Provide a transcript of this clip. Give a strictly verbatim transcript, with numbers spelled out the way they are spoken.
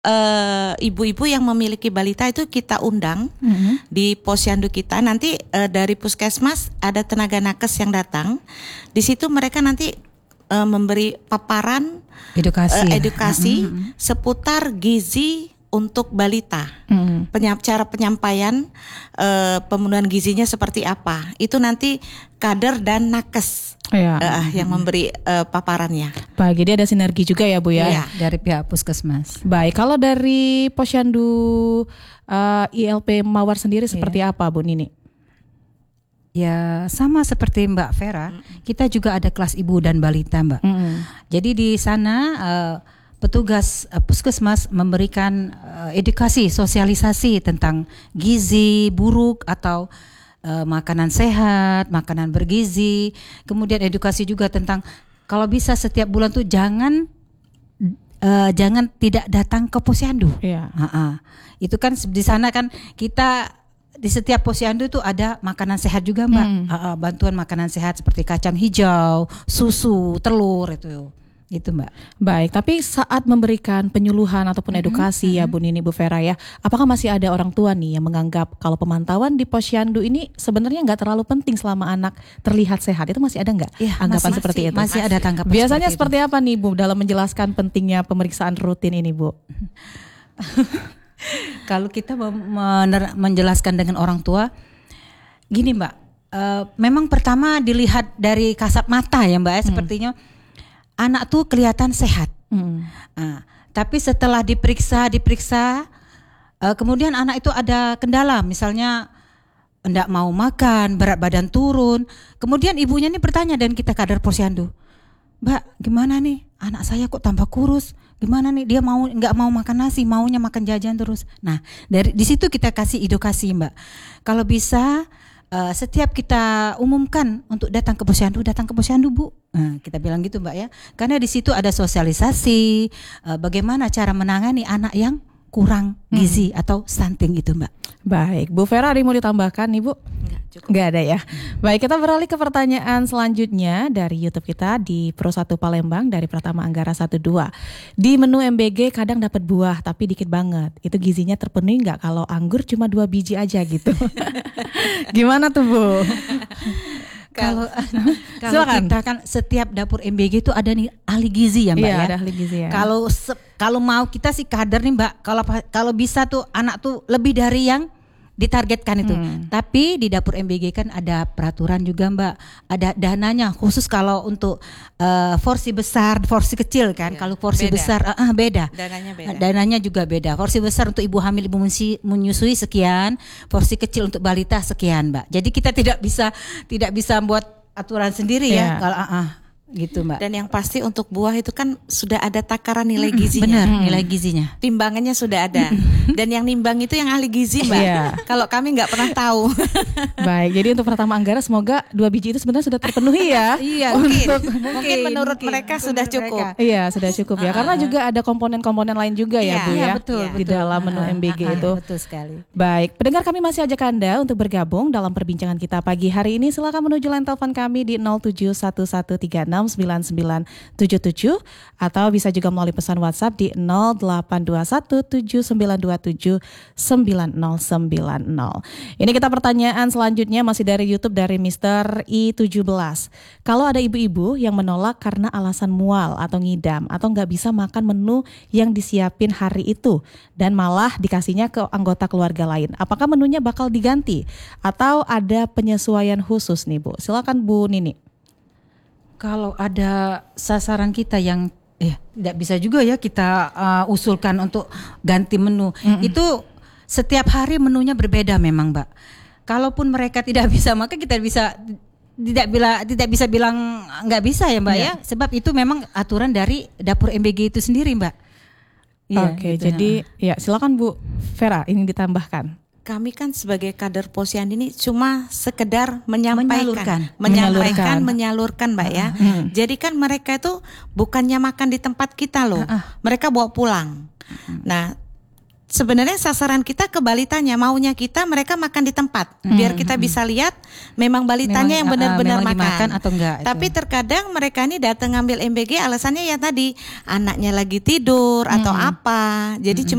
uh, ibu-ibu yang memiliki balita itu kita undang mm-hmm. di posyandu kita. Nanti uh, dari puskesmas ada tenaga nakes yang datang. Di situ mereka nanti uh, memberi paparan edukasi, uh, edukasi mm-hmm. seputar gizi untuk balita. Mm-hmm. Penyam, cara penyampaian uh, pemenuhan gizinya seperti apa. Itu nanti kader dan nakes ya. uh, yang memberi uh, paparannya. Baik, jadi ada sinergi juga ya Bu ya, ya. dari pihak puskesmas. Baik, kalau dari posyandu uh, I L P Mawar sendiri seperti ya. apa Bu Nini? Ya sama seperti Mbak Vera, mm. kita juga ada kelas ibu dan balita Mbak. Mm. Jadi di sana uh, petugas uh, puskesmas memberikan uh, edukasi, sosialisasi tentang gizi buruk atau uh, makanan sehat, makanan bergizi. Kemudian edukasi juga tentang kalau bisa setiap bulan tuh jangan uh, jangan tidak datang ke posyandu. Yeah. Uh-uh. Itu kan di sana kan kita di setiap posyandu itu ada makanan sehat juga Mbak. Hmm. Uh-uh, bantuan makanan sehat seperti kacang hijau, susu, telur itu. Itu Mbak. Baik, tapi saat memberikan penyuluhan ataupun edukasi mm-hmm. ya Bu Nini, Bu Vera ya, apakah masih ada orang tua nih yang menganggap kalau pemantauan di posyandu ini sebenarnya nggak terlalu penting selama anak terlihat sehat? Itu masih ada nggak ya, anggapan masih, seperti masih, itu? Masih ada tanggapan. Biasanya seperti, seperti apa nih Bu dalam menjelaskan pentingnya pemeriksaan rutin ini Bu? Kalau kita mener- menjelaskan dengan orang tua, gini Mbak, uh, memang pertama dilihat dari kasat mata ya Mbak ya, hmm. sepertinya anak tuh kelihatan sehat, hmm. nah, tapi setelah diperiksa, diperiksa, uh, kemudian anak itu ada kendala, misalnya enggak mau makan, berat badan turun, kemudian ibunya nih bertanya dan kita kader posyandu, Mbak, gimana nih, anak saya kok tambah kurus, gimana nih, dia mau enggak mau makan nasi, maunya makan jajan terus. Nah, dari di situ kita kasih edukasi Mbak, kalau bisa. Uh, setiap kita umumkan untuk datang ke posyandu, datang ke posyandu Bu. Nah, kita bilang gitu Mbak ya. Karena di situ ada sosialisasi uh, bagaimana cara menangani anak yang kurang gizi hmm. atau stunting itu Mbak. Baik, Bu Vera ada yang mau ditambahkan nih Bu? Enggak, cukup. Enggak ada ya. Baik, kita beralih ke pertanyaan selanjutnya dari YouTube kita di Pro satu Palembang dari Pratama Anggara satu dua. Di menu M B G kadang dapat buah tapi dikit banget. Itu gizinya terpenuhi enggak kalau anggur cuma dua biji aja gitu? Gimana tuh Bu? Kalau kalau kita kan setiap dapur M B G itu ada nih ahli gizi ya Mbak iya, ya. Ada ahli gizi ya. Kalau se- kalau mau kita sih kader nih Mbak, kalau kalau bisa tuh anak tuh lebih dari yang ditargetkan itu. Hmm. Tapi di dapur M B G kan ada peraturan juga Mbak, ada dananya khusus kalau untuk uh, porsi besar, porsi kecil kan. Ya, kalau porsi beda. besar uh, uh, beda. Dananya beda. Dananya juga beda. Porsi besar untuk ibu hamil, ibu menyusui sekian, porsi kecil untuk balita sekian Mbak. Jadi kita tidak bisa tidak bisa buat aturan sendiri ya, ya kalau uh, uh, gitu Mbak. Dan yang pasti untuk buah itu kan sudah ada takaran nilai gizinya. Benar, hmm. nilai gizinya. Timbangannya sudah ada. Dan yang nimbang itu yang ahli gizi Mbak. Yeah. Kalau kami nggak pernah tahu. Baik, jadi untuk Pratama Anggara semoga dua biji itu sebenarnya sudah terpenuhi ya. Iya, mungkin. mungkin menurut mungkin. mereka mungkin sudah cukup. Mereka. Iya, sudah cukup ya. Uh-huh. Karena juga ada komponen-komponen lain juga ya, yeah, Bu ya. Iya, betul, Di betul. dalam menu uh-huh. M B G uh-huh. itu. Betul sekali. Baik, pendengar kami masih ajak Anda untuk bergabung dalam perbincangan kita pagi hari ini. Silakan menuju line telepon kami di nol tujuh satu satu tiga enam sembilan sembilan tujuh tujuh atau bisa juga melalui pesan WhatsApp di nol delapan dua satu tujuh sembilan dua tujuh sembilan nol sembilan nol. Ini kita pertanyaan selanjutnya masih dari YouTube dari Mister I tujuh belas. Kalau ada ibu-ibu yang menolak karena alasan mual atau ngidam atau nggak bisa makan menu yang disiapin hari itu dan malah dikasihnya ke anggota keluarga lain, apakah menunya bakal diganti atau ada penyesuaian khusus nih Bu? Silakan Bu Nini. Kalau ada sasaran kita yang eh tidak bisa juga ya kita uh, usulkan untuk ganti menu. Mm-mm. Itu setiap hari menunya berbeda memang Mbak. Kalaupun mereka tidak bisa maka kita bisa tidak bila tidak bisa bilang nggak bisa ya Mbak yeah. ya. Sebab itu memang aturan dari dapur M B G itu sendiri Mbak. Oke, okay, gitu jadi ya. ya silakan Bu Vera ini ditambahkan. Kami kan sebagai kader posyandu ini cuma sekedar menyampaikan, menyalurkan, menyampaikan, menyalurkan, Mbak ya. Hmm. Jadi kan mereka itu bukannya makan di tempat kita loh, uh-uh. mereka bawa pulang. Uh-uh. Nah, sebenarnya sasaran kita ke balitanya, maunya kita mereka makan di tempat, hmm. biar kita bisa lihat memang balitanya memang, yang benar-benar uh, makan. dimakan atau enggak. Tapi itu. terkadang mereka ini datang ngambil M B G alasannya ya tadi anaknya lagi tidur hmm. atau apa, jadi hmm. cuma